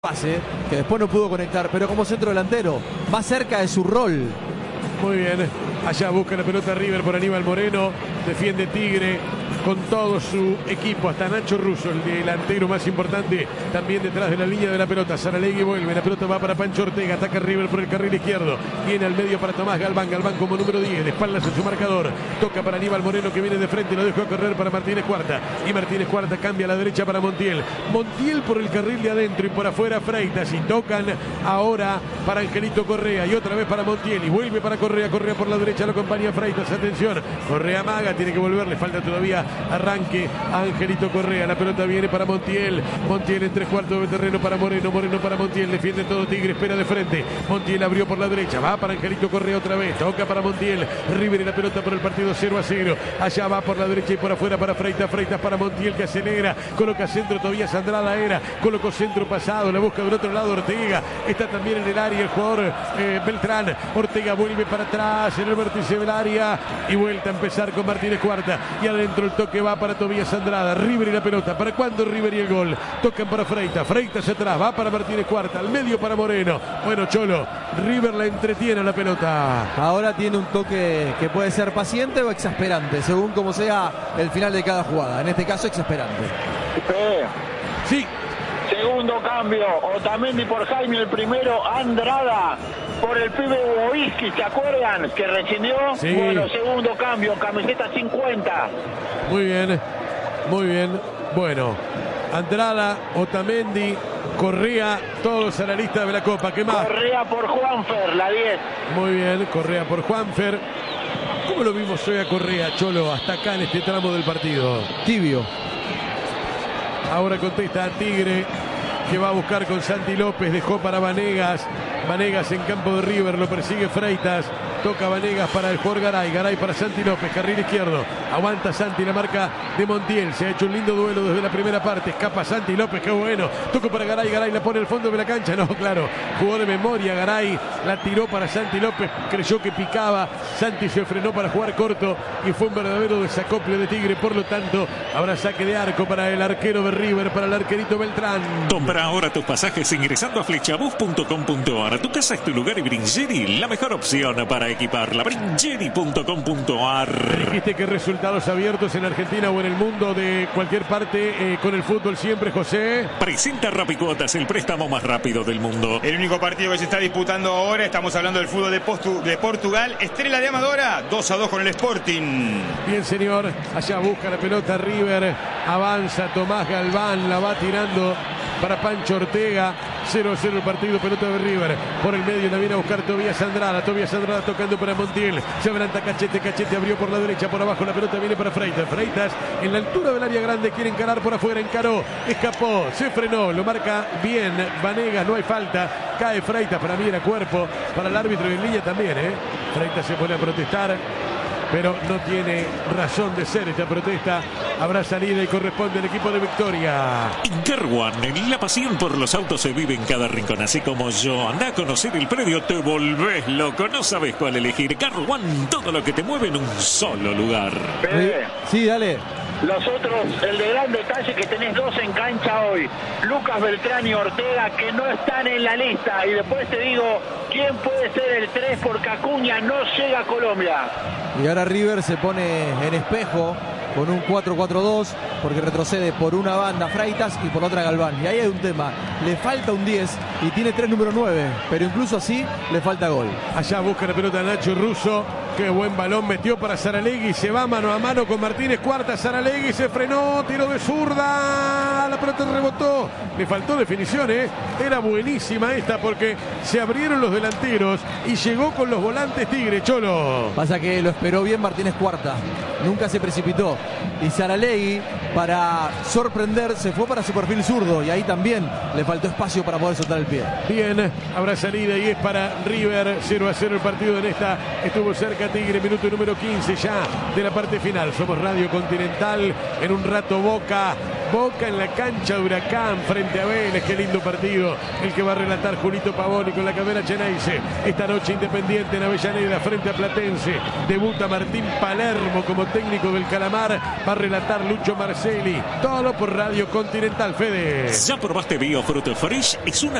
pase, que después no pudo conectar, pero como centro delantero, más cerca de su rol. Muy bien, allá busca la pelota River por Aníbal Moreno, defiende Tigre con todo su equipo, hasta Nacho Russo, el delantero más importante, también detrás de la línea de la pelota. Saralegui vuelve, la pelota va para Pancho Ortega, ataca River por el carril izquierdo, viene al medio para Tomás Galván, Galván como número 10, de espaldas en su marcador, toca para Aníbal Moreno que viene de frente, lo dejó correr para Martínez Cuarta, y Martínez Cuarta cambia a la derecha para Montiel, Montiel por el carril de adentro y por afuera Freitas, y tocan ahora para Angelito Correa, y otra vez para Montiel, y vuelve para Correa, Correa por la derecha, lo acompaña Freitas, atención, Correa amaga, tiene que volver, le falta todavía arranque a Angelito Correa, la pelota viene para Montiel, Montiel en 3/4 de terreno para Moreno, Moreno para Montiel, defiende todo Tigre, espera de frente, Montiel abrió por la derecha, va para Angelito Correa otra vez, toca para Montiel, River y la pelota por el partido 0-0, allá va por la derecha y por afuera para Freitas, Freitas para Montiel que acelera, coloca centro todavía Andrada era, colocó centro pasado, la busca del otro lado Ortega, está también en el área el jugador Beltrán, Ortega vuelve para atrás en el vértice del área y vuelta a empezar con Martínez Cuarta y adentro el toque va para Tobías Andrada, River y la pelota, ¿para cuándo River y el gol? Tocan para Freitas, Freitas atrás, va para Martínez Cuarta, al medio para Moreno, bueno Cholo, River la entretiene a la pelota. Ahora tiene un toque que puede ser paciente o exasperante, según como sea el final de cada jugada, en este caso exasperante. Sí. Segundo cambio, Otamendi por Jaime, el primero Andrada por el pibe Boiski, ¿se acuerdan? Que rescindió. Sí. Bueno, segundo cambio, camiseta 50. Muy bien, muy bien. Bueno, Andrada, Otamendi, Correa, todos a la lista de la Copa. ¿Qué más? Correa por Juanfer, la 10. Muy bien, Correa por Juanfer. ¿Cómo lo vimos hoy a Correa, Cholo, hasta acá en este tramo del partido? Tibio. Ahora contesta a Tigre, que va a buscar con Santi López, dejó para Vanegas, Vanegas en campo de River, lo persigue Freitas, toca Vanegas para el jugador Garay, Garay para Santi López, carril izquierdo, aguanta Santi, la marca de Montiel, se ha hecho un lindo duelo desde la primera parte, escapa Santi López, qué bueno, tocó para Garay, Garay la pone al fondo de la cancha, no, claro, jugó de memoria Garay, la tiró para Santi López, creyó que picaba, Santi se frenó para jugar corto y fue un verdadero desacople de Tigre, por lo tanto, habrá saque de arco para el arquero de River, para el arquerito Beltrán. Compra ahora tus pasajes ingresando a flechabus.com.ar. Tu casa es tu lugar y Bringeri la mejor opción para equiparla. Bringeri.com.ar. Dijiste que resultados abiertos en Argentina o en el mundo de cualquier parte con el fútbol siempre, José. Presenta Rapicuotas, el préstamo más rápido del mundo. El único partido que se está disputando ahora, estamos hablando del fútbol de Portugal. Estrella de Amadora, 2-2 con el Sporting. Bien, señor. Allá busca la pelota River. Avanza Tomás Galván, la va tirando para Pancho Ortega. 0-0 el partido, pelota de River. Por el medio la viene a buscar Tobías Andrada. Tobías Andrada tocando para Montiel. Se adelanta Cachete, Cachete abrió por la derecha, por abajo la pelota viene para Freitas. Freitas en la altura del área grande, quiere encarar por afuera, encaró, escapó, se frenó, lo marca bien Vanegas, no hay falta. Cae Freitas, para mí era cuerpo, para el árbitro y en línea también, Freitas se pone a protestar, pero no tiene razón de ser esta protesta. Habrá salida y corresponde al equipo de Victoria. Car One, la pasión por los autos se vive en cada rincón, así como yo. Anda a conocer el predio, te volvés loco, no sabes cuál elegir. Car One, todo lo que te mueve en un solo lugar. Sí, dale. Los otros, el de gran detalle que tenés dos en cancha hoy, Lucas Beltrán y Ortega, que no están en la lista. Y después te digo, ¿quién puede ser el 3? Porque Acuña no llega a Colombia. Y ahora River se pone en espejo con un 4-4-2 porque retrocede por una banda Freitas y por otra Galván. Y ahí hay un tema, le falta un 10 y tiene 3 número 9, pero incluso así le falta gol. Allá busca la pelota Nacho Russo, qué buen balón metió para Saralegui, se va mano a mano con Martínez Cuarta, Saralegui se frenó, tiró de zurda, la pelota rebotó, le faltó definición, era buenísima esta porque se abrieron los delanteros y llegó con los volantes Tigre, Cholo. Pasa que lo esperó bien Martínez Cuarta, nunca se precipitó. Y Saralegui, para sorprender, se fue para su perfil zurdo y ahí también le faltó espacio para poder soltar el pie. Bien, habrá salida y es para River. 0-0 el partido en esta. Estuvo cerca Tigre, minuto número 15 ya de la parte final. Somos Radio Continental. En un rato Boca Boca en la cancha de Huracán frente a Vélez. Qué lindo partido el que va a relatar Julito Pavoni con la cadena Cheneise. Esta noche Independiente en Avellaneda frente a Platense. Debuta Martín Palermo como técnico del Calamar. Va a relatar Lucho Marcelli. Todo por Radio Continental, Fede. ¿Ya probaste Biofruit Fresh? Es una